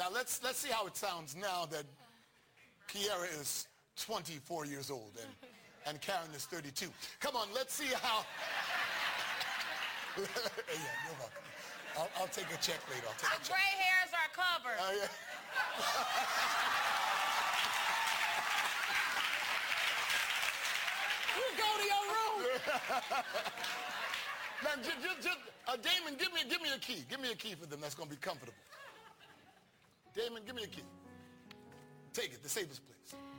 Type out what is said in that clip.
Now let's see how it sounds now that Kiara is 24 years old and Karen is 32. Come on, let's see how. Yeah, you're welcome. I'll take a check later. I'll take a check. Gray hairs are covered. Yeah. You go to your room. Now, Damon, give me a key. Give me a key for them. That's going to be comfortable. Damon, give me a key. Take it. The safest place.